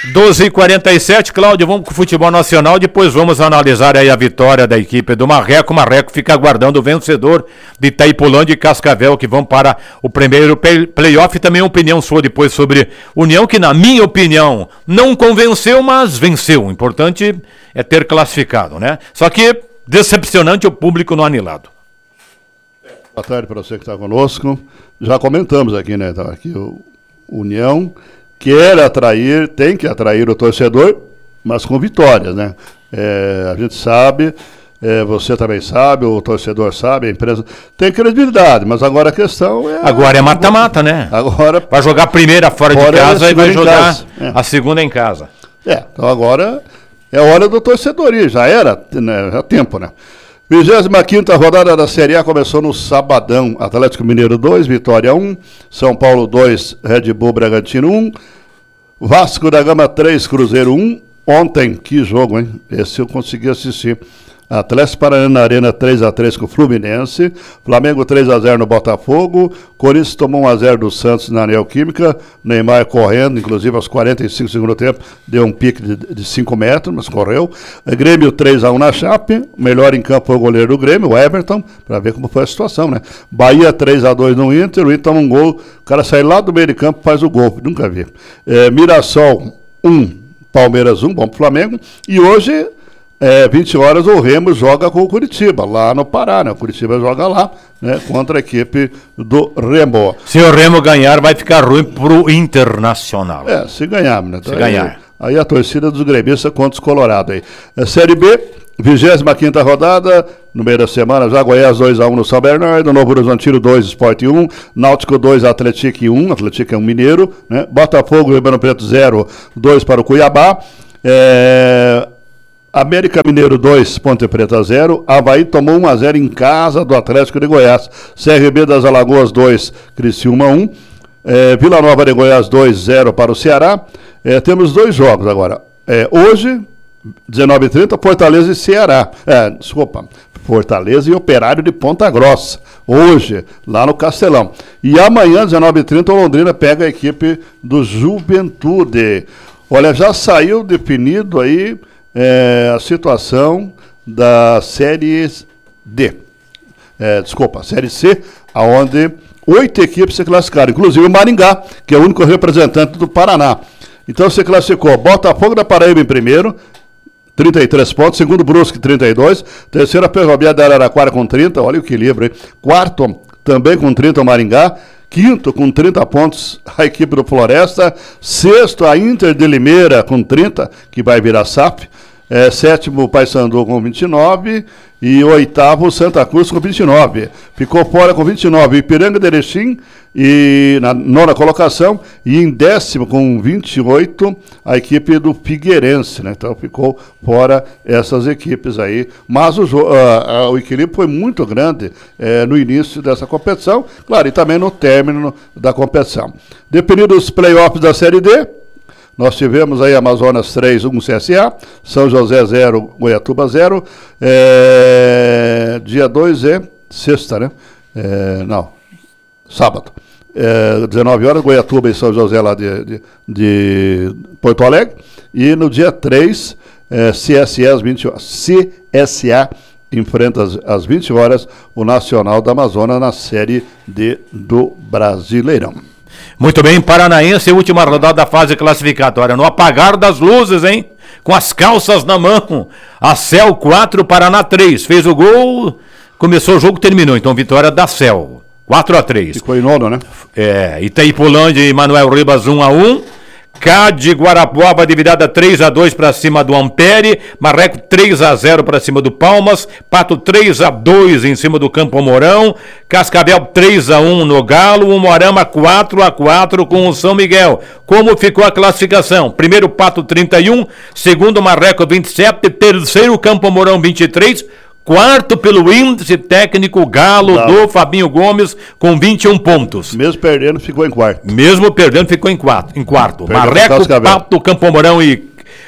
12h47, Cláudio, vamos com o futebol nacional, depois vamos analisar aí a vitória da equipe do Marreco. O Marreco fica aguardando o vencedor de Itaipulândia e Cascavel, que vão para o primeiro playoff. E também uma opinião sua depois sobre União, que na minha opinião não convenceu, mas venceu. O importante é ter classificado, né? Só que decepcionante o público no anilado. Boa tarde para você que está conosco. Já comentamos aqui, né? Aqui o União quer atrair, tem que atrair o torcedor, mas com vitórias, né? A gente sabe, você também sabe, o torcedor sabe, a empresa tem credibilidade, mas agora a questão é... Agora é mata-mata, né? Agora vai jogar a primeira fora de casa e vai jogar a segunda em casa. Então agora é hora do torcedor ir, já era, né? Já tempo, né? 25ª rodada da Série A começou no sabadão. Atlético Mineiro 2, Vitória 1, São Paulo 2, Red Bull Bragantino 1, Vasco da Gama 3, Cruzeiro 1. Ontem, que jogo, hein? Esse eu consegui assistir. Atlético Paranaense na Arena 3x3 com o Fluminense, Flamengo 3x0 no Botafogo, Corinthians tomou 1x0 do Santos na Neoquímica, Neymar correndo, inclusive aos 45 do segundo tempo, deu um pique de 5 metros, mas correu. Grêmio 3x1 na Chape, melhor em campo foi o goleiro do Grêmio, o Everton, para ver como foi a situação, né? Bahia 3x2 no Inter, o Inter toma um gol, o cara sai lá do meio de campo e faz o gol, nunca vi. Mirassol 1, Palmeiras 1, bom pro Flamengo, e hoje... 20 horas o Remo joga com o Curitiba, lá no Pará, né? O Curitiba joga lá, né? Contra a equipe do Remo. Se o Remo ganhar, vai ficar ruim pro Internacional. Se ganhar, né? Se ganhar. Aí a torcida dos gremistas contra os colorados aí. Série B, 25ª rodada, no meio da semana, já Goiás 2x1 no São Bernardo, Novo Horizontino 2, Sport 1, Náutico 2, Atlético 1, Atlético é um mineiro, né? Botafogo, Ribeirão Preto 0, 2 para o Cuiabá, América Mineiro 2, Ponte Preta 0, Avaí tomou 1x0 em casa do Atlético de Goiás, CRB das Alagoas 2, Criciúma 1, Vila Nova de Goiás 2-0 para o Ceará. Temos 2 jogos agora, hoje 19h30, Fortaleza e Ceará, Fortaleza e Operário de Ponta Grossa, hoje, lá no Castelão, e amanhã 19h30 o Londrina pega a equipe do Juventude. Olha, já saiu definido aí a situação da Série D. Série C, onde 8 equipes se classificaram, inclusive o Maringá, que é o único representante do Paraná. Então se classificou Botafogo da Paraíba em primeiro, 33 pontos, segundo Brusque 32, terceiro a Ferroviária da Araraquara com 30, olha o equilíbrio, hein? Quarto também com 30 o Maringá, quinto com 30 pontos a equipe do Floresta, sexto a Inter de Limeira com 30, que vai virar SAF, sétimo o Paysandu com 29 e oitavo Santa Cruz com 29. Ficou fora com 29 Ipiranga de Erechim e na 9ª colocação, e em 10º com 28 a equipe do Figueirense, né? Então ficou fora essas equipes aí, mas o equilíbrio foi muito grande no início dessa competição, claro, e também no término da competição. Definidos os playoffs da Série D, nós tivemos aí Amazonas 3, 1 CSA, São José 0, Goiatuba 0, dia 2 é sexta, né? Sábado. 19 horas, Goiatuba e São José lá de Porto Alegre, e no dia 3, CSA às 20 horas. CSA enfrenta às 20 horas o Nacional da Amazonas na Série D do Brasileirão. Muito bem, Paranaense, última rodada da fase classificatória, no apagar das luzes, hein? Com as calças na mão, a Cel 4, Paraná 3, fez o gol, começou o jogo, terminou, então vitória da Cel, 4-3. Ficou em nono, né? Itaipulândia e Manuel Ribas 1-1, CAD Guarapuava de virada 3-2 para cima do Ampere, Marreco 3-0 para cima do Palmas, Pato 3-2 em cima do Campo Mourão, Cascavel 3-1 no Galo, o Moarama 4-4 com o São Miguel. Como ficou a classificação? Primeiro Pato 31, segundo Marreco 27, terceiro Campo Mourão 23, quarto pelo índice técnico Galo do Fabinho Gomes com 21 pontos. Mesmo perdendo, ficou em quarto. Marreco, Pato, Campo Mourão e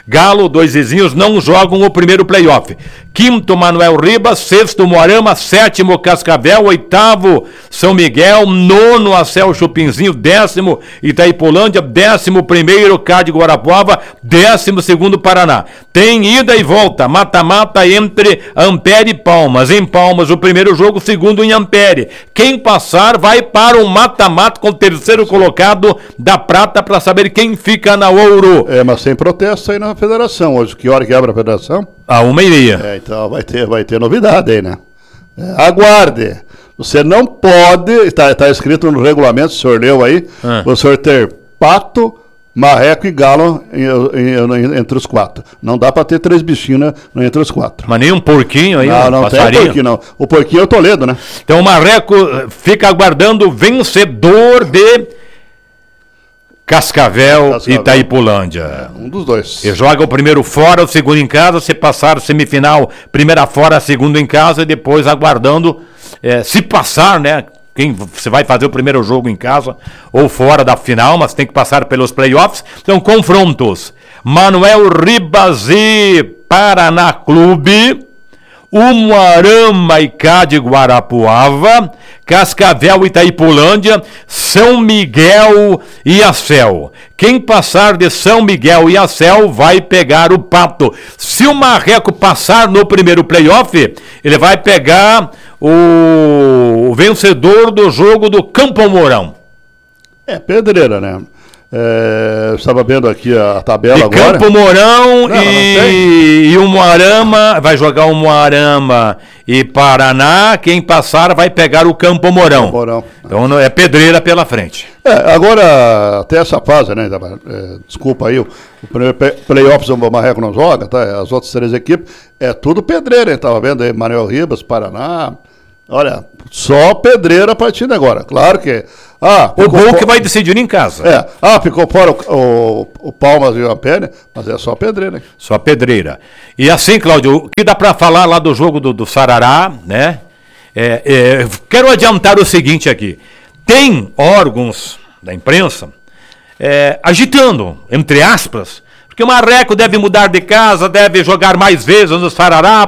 Galo, 2 vizinhos, não jogam o primeiro playoff. Quinto, Manuel Ribas. Sexto, Moarama. Sétimo, Cascavel. Oitavo, São Miguel. Nono, Acel Chupinzinho. 10º, Itaipolândia. 11º, Cade Guarapuava. 12º, Paraná. Tem ida e volta, mata-mata entre Ampere e Palmas. Em Palmas, o primeiro jogo, segundo em Ampere. Quem passar vai para o mata-mata com o terceiro colocado da prata para saber quem fica na ouro. Mas tem protesto aí na federação hoje. Que hora que abre a federação? 1h30. Então vai ter novidade aí, né? Aguarde. Você não pode, está escrito no regulamento, o senhor leu aí, o senhor ter pato, marreco e galo entre os 4. Não dá para ter 3 bichinhos entre os 4. Mas nem um porquinho aí? Não tem porquinho, não. O porquinho é o Toledo, né? Então o marreco fica aguardando o vencedor de Cascavel e Itaipolândia. Um dos dois. Ele joga o primeiro fora, o segundo em casa. Se passar semifinal, primeira fora, segundo em casa. E depois aguardando, se passar, né? Quem você vai fazer o primeiro jogo em casa ou fora da final, mas tem que passar pelos playoffs. Então, confrontos. Manuel Ribas e Paraná Clube. Umuarama e Cade Guarapuava, Cascavel e Itaipolândia, São Miguel e Acel. Quem passar de São Miguel e Acel vai pegar o pato. Se o marreco passar no primeiro playoff, ele vai pegar o vencedor do jogo do Campo Mourão. Pedreira, né? Estava vendo aqui a tabela e agora. Campo Mourão e o Moarama, vai jogar o Moarama e Paraná, quem passar vai pegar o Campo Mourão. Então é pedreira pela frente. Agora, até essa fase, né? Desculpa aí, o primeiro playoffs o Marreco não joga, tá? As outras 3 equipes, é tudo pedreira, hein? Estava vendo aí, Manuel Ribas, Paraná. Olha, só pedreira a partir de agora. Claro que... o bom que vai decidir em casa. Ficou fora o Palmas e o Ampere, mas é só pedreira. Só pedreira. E assim, Cláudio, o que dá para falar lá do jogo do Sarará, né? Quero adiantar o seguinte aqui. Tem órgãos da imprensa agitando, entre aspas, porque o marreco deve mudar de casa, deve jogar mais vezes no Sarará,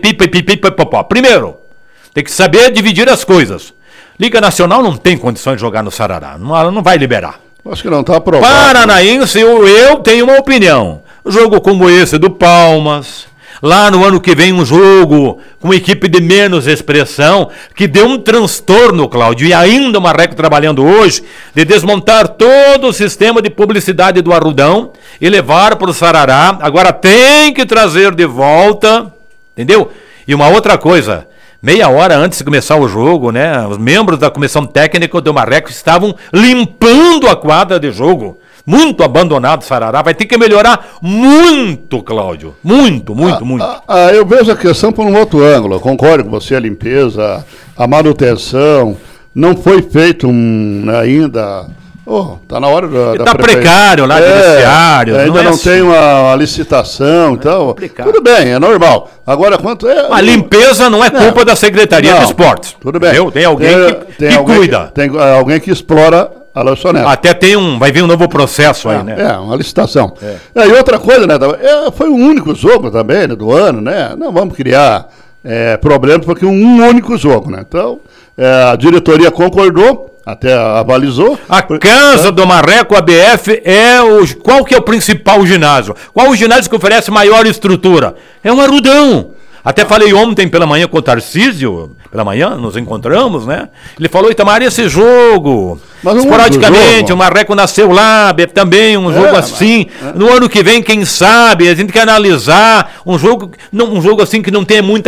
Primeiro, tem que saber dividir as coisas. Liga Nacional não tem condições de jogar no Sarará. Não vai liberar. Acho que não está aprovado. Paranaense, eu tenho uma opinião. Jogo como esse do Palmas. Lá no ano que vem um jogo com equipe de menos expressão, que deu um transtorno, Cláudio, e ainda o marreco trabalhando hoje, de desmontar todo o sistema de publicidade do Arrudão e levar para o Sarará. Agora tem que trazer de volta, entendeu? E uma outra coisa... Meia hora antes de começar o jogo, né? Os membros da comissão técnica do Marreco estavam limpando a quadra de jogo. Muito abandonado o Sarará. Vai ter que melhorar muito, Cláudio. Muito. Eu vejo a questão por um outro ângulo. Eu concordo com você, a limpeza, a manutenção. Não foi feito ainda... tá na hora da tá precário lá, judiciário. Ainda não tem uma licitação, então. Tudo bem, é normal. Agora, quanto é. A limpeza não é culpa da Secretaria de Esportes. Tudo bem. Tem alguém que cuida. Tem alguém que explora a lanchonete. Até vai vir um novo processo aí, né? Uma licitação. E outra coisa, né? Foi o único jogo também, né, do ano, né? Não vamos criar problemas porque um único jogo, né? Então, a diretoria concordou. Até avalizou. A casa do Marreco, ABF, qual que é o principal ginásio? Qual o ginásio que oferece maior estrutura? É um Arrudão. Até falei ontem pela manhã com o Tarcísio, pela manhã, nos encontramos, né? Ele falou, Itamar, esse jogo, esporadicamente, o Marreco nasceu lá, também um jogo assim. No ano que vem, quem sabe, a gente tem que analisar um jogo assim que não tem muita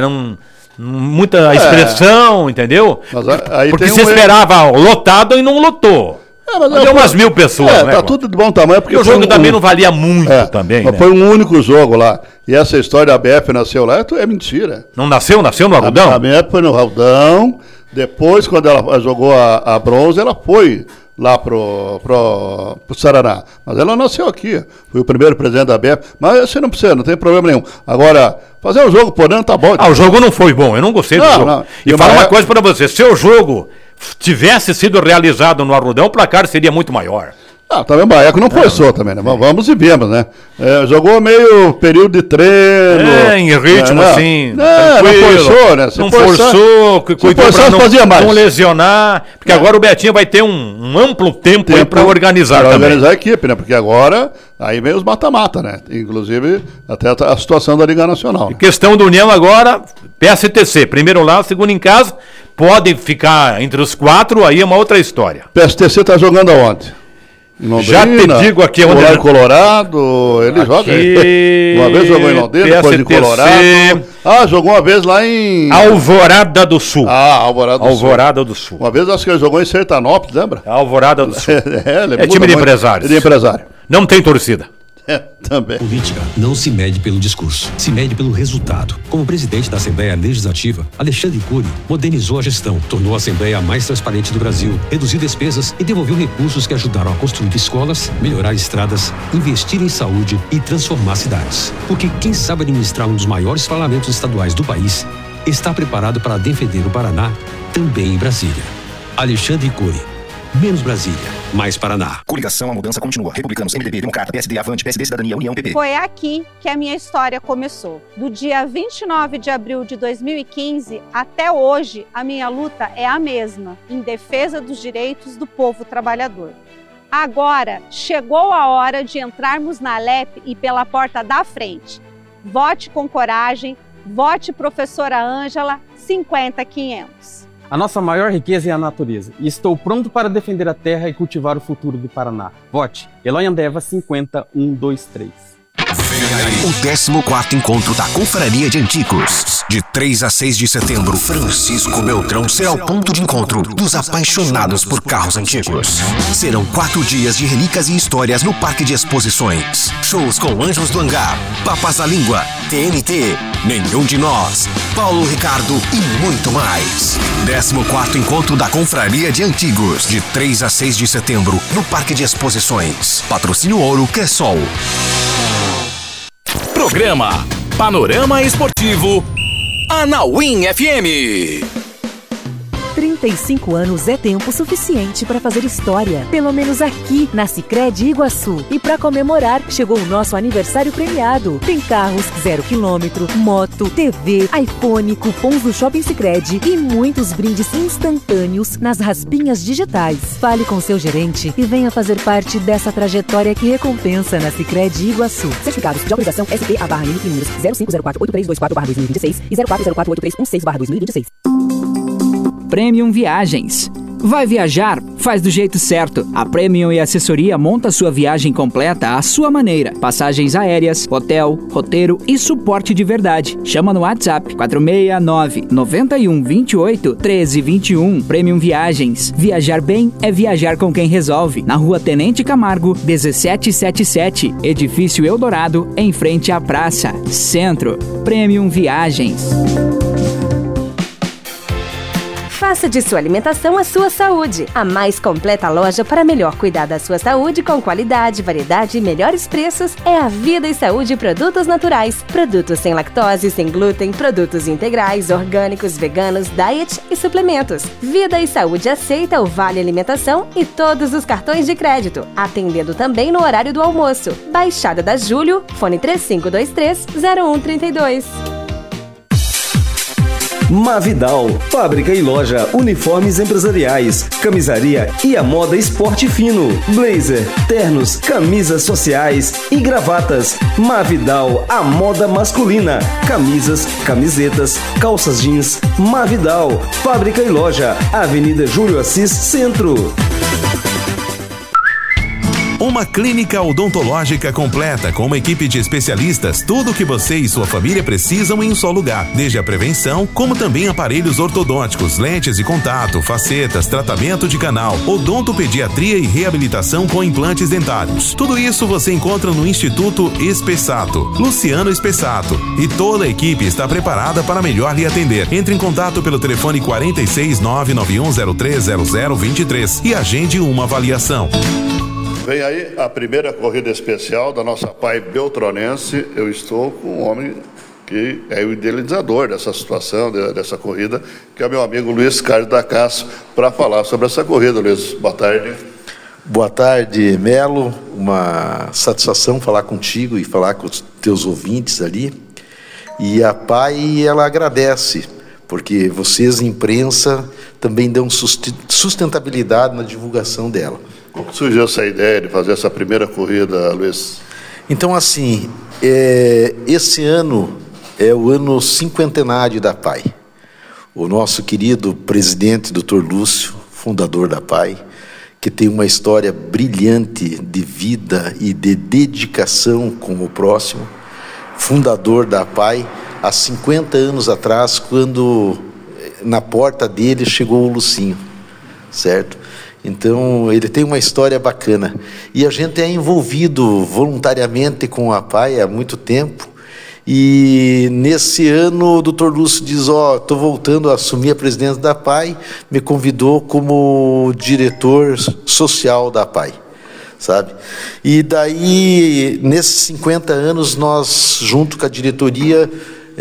expressão, entendeu? Porque se esperava lotado e não lotou. Deu umas 1.000 pessoas, né? Tá tudo de bom tamanho. Porque o jogo também não valia muito também, né? Foi um único jogo lá. E essa história da ABF nasceu lá é mentira. Não nasceu? Nasceu no Arrudão? A ABF foi no Arrudão. Depois, quando ela jogou a bronze, ela foi lá pro Sarará. Mas ela nasceu aqui. Foi o primeiro presidente da ABF. Mas você não precisa, não tem problema nenhum. Agora, fazer um jogo por dentro tá bom. O jogo não foi bom. Eu não gostei do jogo. Não. E falo uma coisa para você. Se o jogo tivesse sido realizado no Arrudão, o placar seria muito maior. Também o Baeco não forçou também, né? Vamos e vemos, né? Jogou meio período de treino. Em ritmo, assim. Não forçou, né? Não forçou, cuidou pra não lesionar. Porque agora o Betinho vai ter um amplo tempo aí pra organizar também. Pra organizar a equipe, né? Porque agora, aí vem os mata-mata, né? Inclusive, até a situação da Liga Nacional. Né? Questão do União agora, PSTC. Primeiro lá, segundo em casa. Pode ficar entre os 4, aí é uma outra história. PSTC tá jogando aonde? Londrina, já te digo aqui onde ele... Colorado, ele joga. Uma vez jogou em Londrina, depois em Colorado. Jogou uma vez lá em Alvorada do Sul. Alvorada do Sul. Uma vez acho que ele jogou em Sertanópolis, lembra? Alvorada do Sul. É time de empresários. Não tem torcida. Também. Política não se mede pelo discurso, se mede pelo resultado. Como presidente da Assembleia Legislativa, Alexandre Cury modernizou a gestão, tornou a Assembleia a mais transparente do Brasil, reduziu despesas e devolveu recursos que ajudaram a construir escolas, melhorar estradas, investir em saúde e transformar cidades. Porque quem sabe administrar um dos maiores parlamentos estaduais do país está preparado para defender o Paraná, também em Brasília. Alexandre Cury. Menos Brasília, mais Paraná. Coligação, a mudança continua. Republicanos, MDB, Democrata, PSD, Avante, PSD, Cidadania, União, PP. Foi aqui que a minha história começou. Do dia 29 de abril de 2015 até hoje, a minha luta é a mesma, em defesa dos direitos do povo trabalhador. Agora, chegou a hora de entrarmos na Alep e pela porta da frente. Vote com coragem, vote professora Ângela, 50-500. A nossa maior riqueza é a natureza e estou pronto para defender a terra e cultivar o futuro do Paraná. Vote Eloy Andeva 50123. O 14º Encontro da Confraria de Antigos. De 3 a 6 de setembro, Francisco Beltrão será o ponto de encontro dos apaixonados por carros antigos. Serão 4 dias de relíquias e histórias no Parque de Exposições. Shows com Anjos do Hangar, Papas da Língua, TNT, Nenhum de Nós, Paulo Ricardo e muito mais. 14º Encontro da Confraria de Antigos. De 3 a 6 de setembro, no Parque de Exposições. Patrocínio Ouro Cressol. Programa Panorama Esportivo Anauim FM. 35 anos é tempo suficiente para fazer história, pelo menos aqui na Sicredi Iguaçu. E para comemorar, chegou o nosso aniversário premiado. Tem carros 0 km, moto, TV, iPhone, cupons do Shopping Sicredi e muitos brindes instantâneos nas raspinhas digitais. Fale com seu gerente e venha fazer parte dessa trajetória que recompensa na Sicredi Iguaçu. Certificados de autorização SP/números 05048324/2026 e 04048316/2026. Premium Viagens. Vai viajar? Faz do jeito certo. A Premium e Assessoria monta sua viagem completa à sua maneira. Passagens aéreas, hotel, roteiro e suporte de verdade. Chama no WhatsApp 469-9128-1321. Premium Viagens. Viajar bem é viajar com quem resolve. Na Rua Tenente Camargo, 1777. Edifício Eldorado, em frente à praça. Centro. Premium Viagens. Faça de sua alimentação a sua saúde. A mais completa loja para melhor cuidar da sua saúde com qualidade, variedade e melhores preços é a Vida e Saúde Produtos Naturais. Produtos sem lactose, sem glúten, produtos integrais, orgânicos, veganos, diet e suplementos. Vida e Saúde aceita o Vale Alimentação e todos os cartões de crédito, atendendo também no horário do almoço. Baixada da Júlio, fone 3523-0132. Mavidal, fábrica e loja, uniformes empresariais, camisaria e a moda esporte fino, blazer, ternos, camisas sociais e gravatas. Mavidal, a moda masculina, camisas, camisetas, calças jeans. Mavidal, fábrica e loja, Avenida Júlio Assis, Centro. Uma clínica odontológica completa com uma equipe de especialistas, tudo o que você e sua família precisam em um só lugar, desde a prevenção, como também aparelhos ortodônticos, lentes de contato, facetas, tratamento de canal, odontopediatria e reabilitação com implantes dentários. Tudo isso você encontra no Instituto Espessato, Luciano Espessato, e toda a equipe está preparada para melhor lhe atender. Entre em contato pelo telefone 46991030023 e agende uma avaliação. Vem aí a primeira corrida especial da nossa Pai Beltronense. Eu estou com um homem que é o idealizador dessa situação, dessa corrida, que é o meu amigo Luiz Carlos da Casso, para falar sobre essa corrida. Luiz, boa tarde. Boa tarde, Melo. Uma satisfação falar contigo e falar com os teus ouvintes ali. E a PAI, ela agradece, porque vocês, imprensa, também dão sustentabilidade na divulgação dela. Como surgiu essa ideia de fazer essa primeira corrida, Luiz? Então, assim, esse ano é o ano cinquentenário da PAI. O nosso querido presidente, Dr. Lúcio, fundador da PAI, que tem uma história brilhante de vida e de dedicação com o próximo, fundador da PAI, há 50 anos atrás, quando na porta dele chegou o Lucinho, certo? Então, ele tem uma história bacana. E a gente é envolvido voluntariamente com a PAI há muito tempo. E nesse ano o Dr. Lúcio diz, estou voltando a assumir a presidência da PAI, me convidou como diretor social da PAI, sabe? E daí, nesses 50 anos, nós, junto com a diretoria,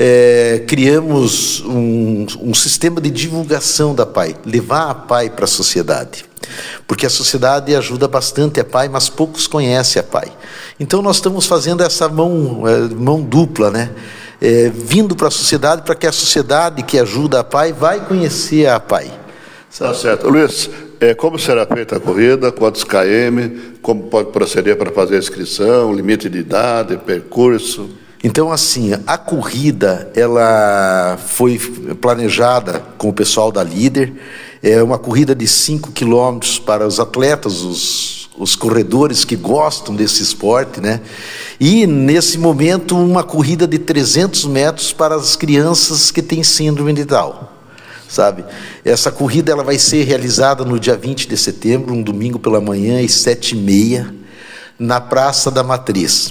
criamos um sistema de divulgação da PAI, levar a PAI para a sociedade. Porque a sociedade ajuda bastante a PAI, mas poucos conhecem a PAI. Então nós estamos fazendo essa mão dupla, né? Vindo para a sociedade, para que a sociedade que ajuda a PAI vai conhecer a PAI. Tá certo. Luiz, como será feita a corrida, quantos km, como pode proceder para fazer a inscrição, limite de idade, percurso? Então, assim, a corrida, ela foi planejada com o pessoal da Líder. É uma corrida de 5 quilômetros para os atletas, os corredores que gostam desse esporte, né? E, nesse momento, uma corrida de 300 metros para as crianças que têm síndrome de Down, sabe? Essa corrida ela vai ser realizada no dia 20 de setembro, um domingo pela manhã, às 7h30, na Praça da Matriz.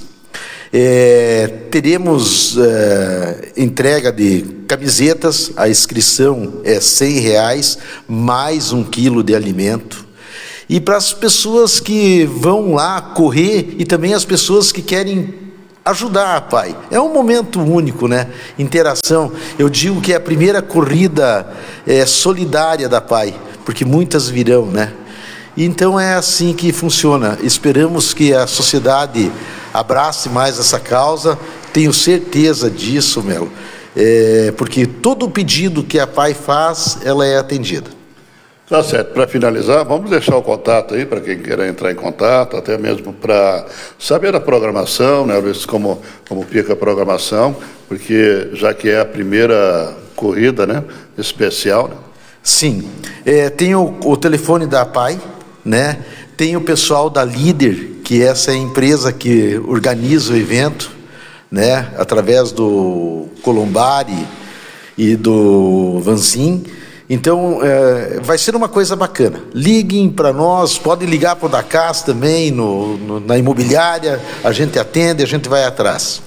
Teremos entrega de camisetas, a inscrição é R$100, mais 1 quilo de alimento. E para as pessoas que vão lá correr e também as pessoas que querem ajudar a PAI. É um momento único, né? Interação. Eu digo que é a primeira corrida solidária da PAI, porque muitas virão, né? Então é assim que funciona. Esperamos que a sociedade abrace mais essa causa. Tenho certeza disso, Melo. Porque todo pedido que a PAI faz, ela é atendida. Tá certo. Para finalizar, vamos deixar o contato aí para quem queira entrar em contato, até mesmo para saber a programação, né, Luiz, como fica a programação, porque já que é a primeira corrida, né, especial, né? Sim. Tem o telefone da PAI, né? Tem o pessoal da Líder, que essa é a empresa que organiza o evento, né? Através do Colombari e do Vanzin. Então, vai ser uma coisa bacana. Liguem para nós, podem ligar para o Dacas também, na imobiliária, a gente atende, a gente vai atrás.